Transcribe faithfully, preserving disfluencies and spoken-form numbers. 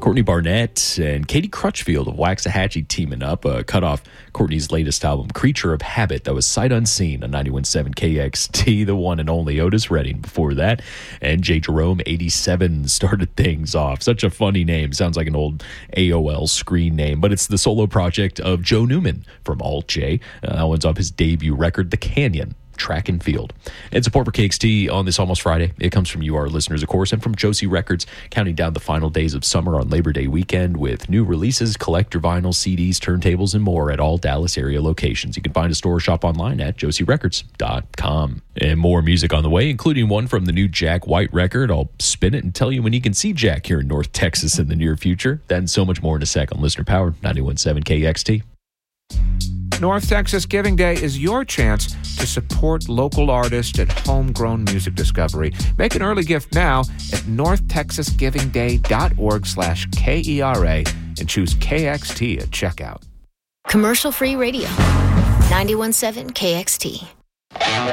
Courtney Barnett and Katie Crutchfield of Waxahachie teaming up, uh, cut off Courtney's latest album, Creature of Habit, that was sight unseen on ninety-one point seven K X T, the one and only Otis Redding before that. And J. Jerome eighty-seven started things off. Such a funny name. Sounds like an old A O L screen name, but it's the solo project of Joe Newman from Alt J. Uh, that one's off his debut record, The Canyon. Track and Field. And support for K X T on this Almost Friday. It comes from you, our listeners, of course, and from Josie Records, counting down the final days of summer on Labor Day weekend with new releases, collector vinyl, C Ds, turntables, and more at all Dallas area locations. You can find a store or shop online at josie records dot com. And more music on the way, including one from the new Jack White record. I'll spin it and tell you when you can see Jack here in North Texas in the near future. That and so much more in a sec on Listener Powered ninety-one point seven K X T. North Texas Giving Day is your chance to support local artists and homegrown music discovery. Make an early gift now at north texas giving day dot org slash K E R A and choose K X T at checkout. Commercial-free radio. ninety-one point seven K X T.